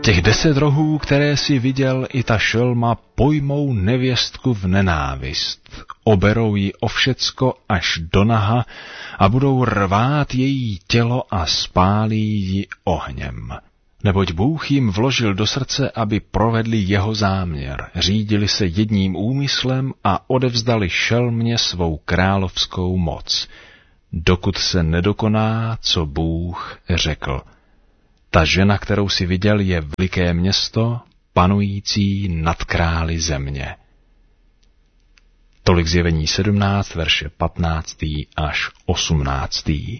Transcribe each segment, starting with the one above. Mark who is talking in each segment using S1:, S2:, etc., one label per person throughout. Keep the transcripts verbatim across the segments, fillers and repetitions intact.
S1: Těch deset rohů, které si viděl, i ta šelma pojmou nevěstku v nenávist, oberou ji o všecko až do naha a budou rvát její tělo a spálí ji ohněm. Neboť Bůh jim vložil do srdce, aby provedli jeho záměr, řídili se jedním úmyslem a odevzdali šelmě svou královskou moc, dokud se nedokoná, co Bůh řekl. Ta žena, kterou si viděl, je veliké město, panující nad králi země. Tolik Zjevení sedmnáct, verše patnáctý až osmnáctý.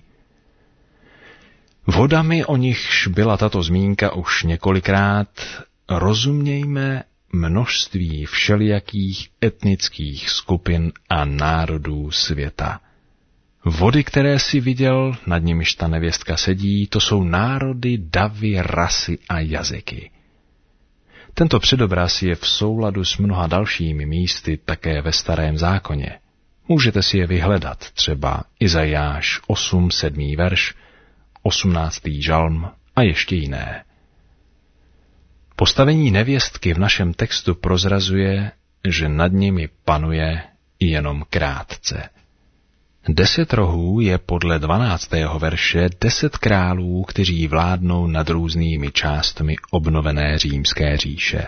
S1: Vodami, o nichž byla tato zmínka už několikrát, rozumějme množství všelijakých etnických skupin a národů světa. Vody, které si viděl, nad nimiž ta nevěstka sedí, to jsou národy, davy, rasy a jazyky. Tento předobraz je v souladu s mnoha dalšími místy také ve Starém zákoně. Můžete si je vyhledat, třeba Izajáš osm, sedmý verš, osmnáctý žalm a ještě jiné. Postavení nevěstky v našem textu prozrazuje, že nad nimi panuje jenom krátce. Deset rohů je podle dvanáctého verše deset králů, kteří vládnou nad různými částmi obnovené římské říše.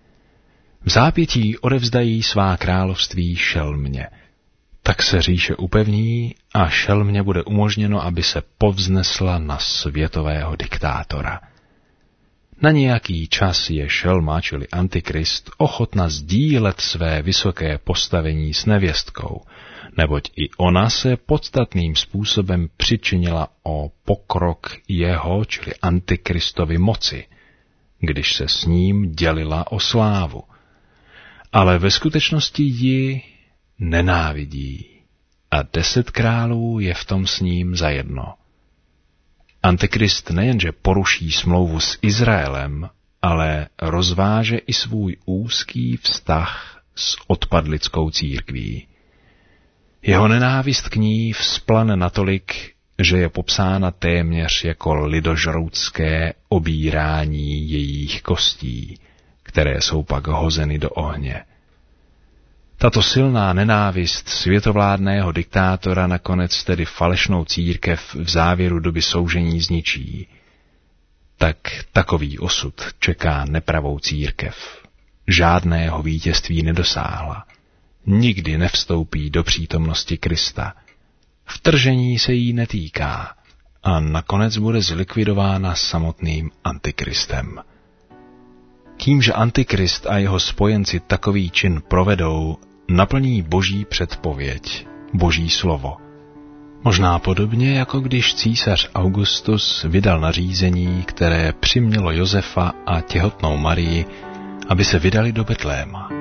S1: V zápětí odevzdají svá království šelmě. Tak se říše upevní a šelmě bude umožněno, aby se povznesla na světového diktátora. Na nějaký čas je šelma, čili Antikrist, ochotna sdílet své vysoké postavení s nevěstkou, neboť i ona se podstatným způsobem přičinila o pokrok jeho, čili Antikristovy moci, když se s ním dělila o slávu. Ale ve skutečnosti ji nenávidí a deset králů je v tom s ním zajedno. Antikrist nejenže poruší smlouvu s Izraelem, ale rozváže i svůj úzký vztah s odpadlickou církví. Jeho nenávist k ní vzplane natolik, že je popsána téměř jako lidožroutské obírání jejich kostí, které jsou pak hozeny do ohně. Tato silná nenávist světovládného diktátora nakonec tedy falešnou církev v závěru doby soužení zničí. Tak takový osud čeká nepravou církev. Žádného vítězství nedosáhla. Nikdy nevstoupí do přítomnosti Krista. Vtržení se jí netýká a nakonec bude zlikvidována samotným Antikristem. Tímže Antikrist a jeho spojenci takový čin provedou, naplní boží předpověď, boží slovo. Možná podobně, jako když císař Augustus vydal nařízení, které přimělo Josefa a těhotnou Marii, aby se vydali do Betléma.